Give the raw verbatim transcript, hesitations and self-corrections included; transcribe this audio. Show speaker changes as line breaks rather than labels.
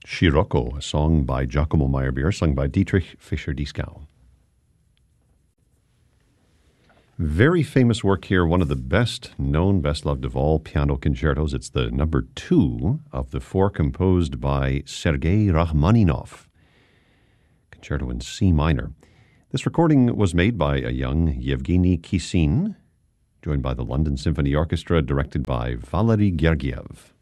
Scirocco, a song by Giacomo Meyerbeer, sung by Dietrich Fischer-Dieskau. Very famous work here, one of the best known, best loved of all piano concertos. It's the number two of the four composed by Sergei Rachmaninoff. Concerto in C minor. This recording was made by a young Yevgeny Kissin, joined by the London Symphony Orchestra, directed by Valery Gergiev.